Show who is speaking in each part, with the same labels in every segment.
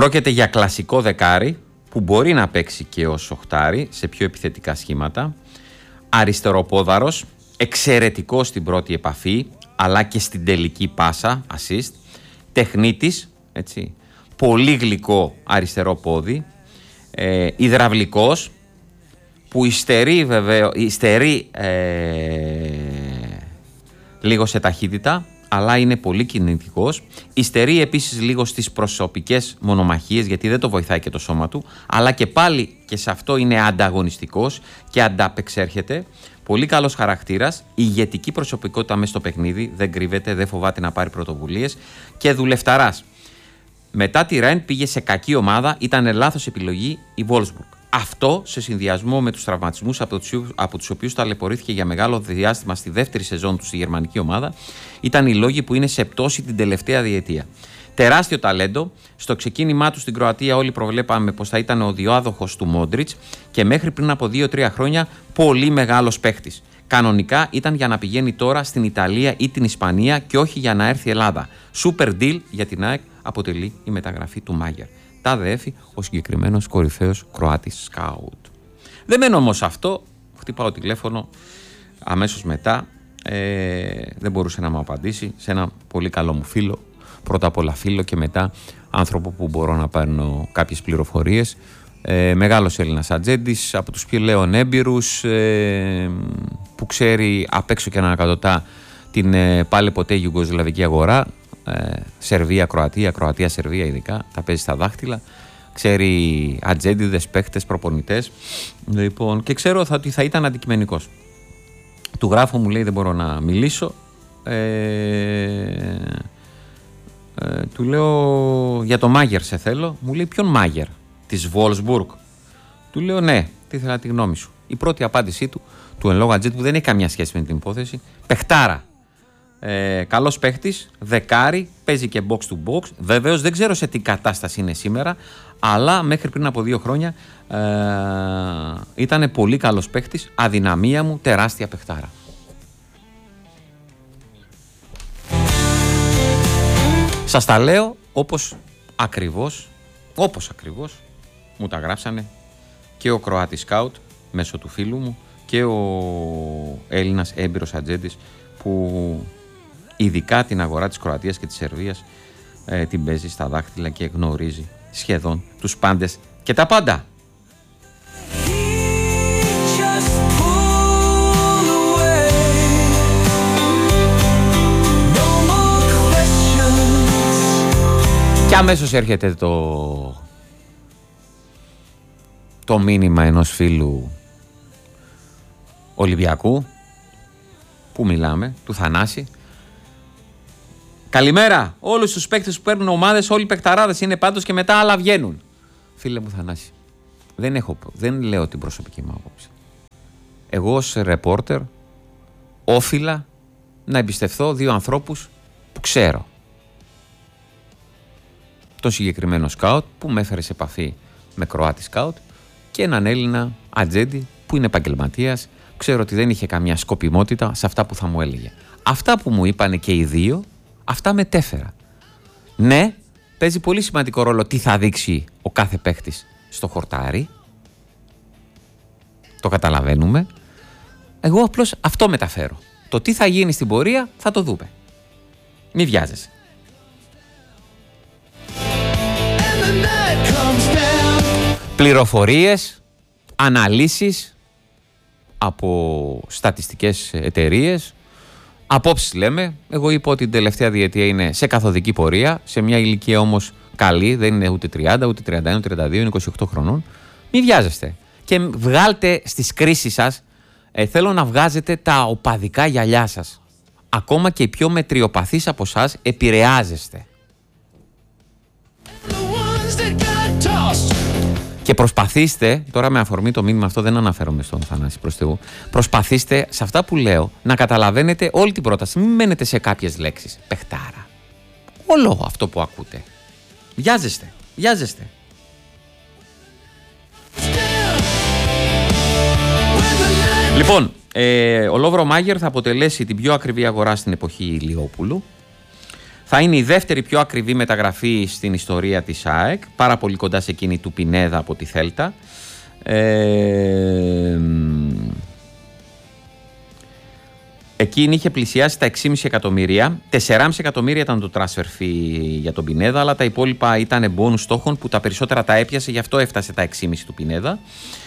Speaker 1: Πρόκειται για κλασικό δεκάρι που μπορεί να παίξει και ως οχτάρι σε πιο επιθετικά σχήματα. Αριστεροπόδαρος, εξαιρετικός στην πρώτη επαφή αλλά και στην τελική πάσα, assist. Τεχνίτης, έτσι, πολύ γλυκό αριστερό πόδι, υδραυλικός, που υστερεί λίγο σε ταχύτητα, αλλά είναι πολύ κινητικός. Υστερεί επίσης λίγο στις προσωπικές μονομαχίες, γιατί δεν το βοηθάει και το σώμα του, αλλά και πάλι και σε αυτό είναι ανταγωνιστικός και ανταπεξέρχεται. Πολύ καλός χαρακτήρας, ηγετική προσωπικότητα μέσα στο παιχνίδι, δεν κρύβεται, δεν φοβάται να πάρει πρωτοβουλίες και δουλευταράς. Μετά τη Ρεν πήγε σε κακή ομάδα, ήταν λάθος επιλογή η Wolfsburg. Αυτό σε συνδυασμό με τους τραυματισμούς από τους οποίους ταλαιπωρήθηκε για μεγάλο διάστημα στη δεύτερη σεζόν του στη γερμανική ομάδα, ήταν οι λόγοι που είναι σε πτώση την τελευταία διετία. Τεράστιο ταλέντο. Στο ξεκίνημά του στην Κροατία όλοι προβλέπαμε πως θα ήταν ο διάδοχος του Μόντριτς και μέχρι πριν από 2-3 χρόνια πολύ μεγάλος παίχτης. Κανονικά ήταν για να πηγαίνει τώρα στην Ιταλία ή την Ισπανία και όχι για να έρθει Ελλάδα. Super deal για την ΑΕΚ αποτελεί η μεταγραφή του Μάγερ. Τάδε έφη ο συγκεκριμένος κορυφαίος Κροάτης σκάουτ. Δεν μένω όμως αυτό, χτυπάω τηλέφωνο αμέσως μετά, δεν μπορούσε να μου απαντήσει, σε ένα πολύ καλό μου φίλο, πρώτα απ' όλα φίλο και μετά άνθρωπο που μπορώ να παίρνω κάποιες πληροφορίες. Μεγάλος Έλληνας ατζέντης, από τους πλέον έμπειρους, που ξέρει απ' έξω και ανακατοτά την πάλι ποτέ γιουγκοσλαβική αγορά. Σερβία, Κροατία, Κροατία, Σερβία ειδικά, τα παίζει στα δάχτυλα. Ξέρει ατζέντιδες, παίχτες, προπονητές. Λοιπόν, και ξέρω ότι θα ήταν αντικειμενικός. Του γράφω, μου λέει δεν μπορώ να μιλήσω. Του λέω για το Μάγερ σε θέλω. Μου λέει ποιον Μάγερ, της Wolfsburg? Του λέω ναι, τι ήθελα τη γνώμη σου. Η πρώτη απάντησή του εν λόγω ατζέντη, που δεν έχει καμιά σχέση με την υπόθεση, παιχτάρα. Καλός παίχτης, δεκάρι, παίζει και box to box. Βεβαίως δεν ξέρω σε τι κατάσταση είναι σήμερα, αλλά μέχρι πριν από 2 χρόνια ήταν πολύ καλός παίχτης. Αδυναμία μου, τεράστια παιχτάρα. Σας τα λέω όπως ακριβώς μου τα γράψανε και ο Κροάτης σκάουτ μέσω του φίλου μου και ο Έλληνας έμπειρος ατζέντης που ειδικά την αγορά της Κροατίας και της Σερβίας την παίζει στα δάχτυλα και γνωρίζει σχεδόν τους πάντες και τα πάντα. Και αμέσως έρχεται το μήνυμα ενός φίλου Ολυμπιακού, που μιλάμε, του Θανάση. Καλημέρα, όλους τους παίκτες που παίρνουν ομάδες, όλοι οι παικταράδες είναι πάντως και μετά άλλα βγαίνουν. Φίλε μου Θανάση, δεν λέω την προσωπική μου άποψη. Εγώ ως ρεπόρτερ όφιλα να εμπιστευθώ 2 ανθρώπους που ξέρω. Τον συγκεκριμένο σκάουτ που με έφερε σε επαφή με Κροάτη σκάουτ και έναν Έλληνα ατζέντη που είναι επαγγελματίας. Ξέρω ότι δεν είχε καμιά σκοπιμότητα σε αυτά που θα μου έλεγε. Αυτά που μου είπανε και οι 2, αυτά μετέφερα. Ναι, παίζει πολύ σημαντικό ρόλο τι θα δείξει ο κάθε παίχτης στο χορτάρι. Το καταλαβαίνουμε. Εγώ απλώς αυτό μεταφέρω. Το τι θα γίνει στην πορεία θα το δούμε. Μη βιάζεσαι. Πληροφορίες, αναλύσεις από στατιστικές εταιρείες, απόψεις λέμε. Εγώ είπα ότι την τελευταία διετία είναι σε καθοδική πορεία, σε μια ηλικία όμως καλή, δεν είναι ούτε 30, ούτε 31, ούτε 32, είναι 28 χρονών. Μη βιάζεστε και βγάλτε στις κρίσεις σας, θέλω να βγάζετε τα οπαδικά γυαλιά σας. Ακόμα και οι πιο μετριοπαθείς από εσάς επηρεάζεστε. Και προσπαθήστε, τώρα με αφορμή το μήνυμα αυτό δεν αναφέρομαι στον Θανάση προς Θεού, προσπαθήστε σε αυτά που λέω να καταλαβαίνετε όλη την πρόταση. Μην μένετε σε κάποιες λέξεις. Παιχτάρα. Όλο αυτό που ακούτε. Βιάζεστε. Λοιπόν, ο Λόβρο Μάγερ θα αποτελέσει την πιο ακριβή αγορά στην εποχή Ηλιόπουλου. Θα είναι η δεύτερη πιο ακριβή μεταγραφή στην ιστορία της ΑΕΚ, πάρα πολύ κοντά σε εκείνη του Πινέδα από τη Θέλτα. Εκείνη είχε πλησιάσει τα 6,5 εκατομμύρια. 4,5 εκατομμύρια ήταν το transfer fee για τον Πινέδα, αλλά τα υπόλοιπα ήταν μπόνους στόχων που τα περισσότερα τα έπιασε, γι' αυτό έφτασε τα 6,5 του Πινέδα.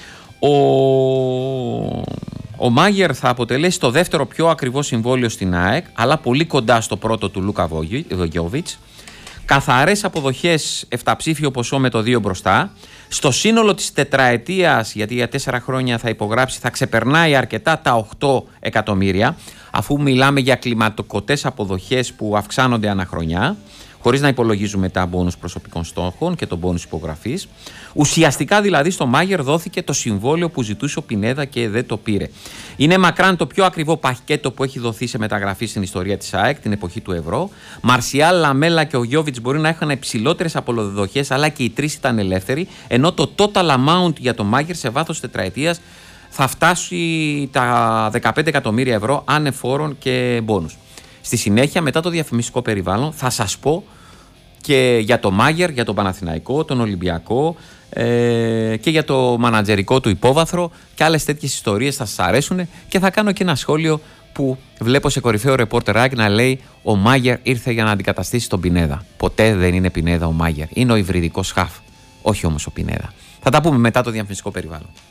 Speaker 1: Ο Μάγερ θα αποτελέσει το δεύτερο πιο ακριβό συμβόλαιο στην ΑΕΚ, αλλά πολύ κοντά στο πρώτο του Λούκα Βογιόβιτς. Καθαρές αποδοχές, εφταψήφιο ποσό με το 2 μπροστά. Στο σύνολο της τετραετίας, γιατί για 4 χρόνια θα υπογράψει, θα ξεπερνάει αρκετά τα 8 εκατομμύρια, αφού μιλάμε για κλιματοκοτές αποδοχές που αυξάνονται ανά χρονιά, χωρίς να υπολογίζουμε τα μπόνους προσωπικών στόχων και τον μπόνους υπογραφής. Ουσιαστικά δηλαδή στο Μάγερ δόθηκε το συμβόλαιο που ζητούσε ο Πινέδα και δεν το πήρε. Είναι μακράν το πιο ακριβό πακέτο που έχει δοθεί σε μεταγραφή στην ιστορία της ΑΕΚ την εποχή του ευρώ. Μαρσιάλ, Λαμέλα και ο Γιόβιτς μπορεί να είχαν υψηλότερες απολοδοχές, αλλά και οι τρεις ήταν ελεύθεροι, ενώ το total amount για το Μάγερ σε βάθος τετραετίας θα φτάσει τα 15 εκατομμύρια ευρώ ανεφόρων και μπόνους. Στη συνέχεια, μετά το διαφημιστικό περιβάλλον, θα σας πω και για το Μάγερ, για τον Παναθηναϊκό, τον Ολυμπιακό και για το μανατζερικό του υπόβαθρο και άλλες τέτοιες ιστορίες θα σας αρέσουν, και θα κάνω και ένα σχόλιο που βλέπω σε κορυφαίο ρεπόρτερ ΑΕΚ να λέει: ο Μάγερ ήρθε για να αντικαταστήσει τον Πινέδα. Ποτέ δεν είναι Πινέδα ο Μάγερ. Είναι ο υβριδικός χαφ, όχι όμως ο Πινέδα. Θα τα πούμε μετά το διαφημιστικό περιβάλλον.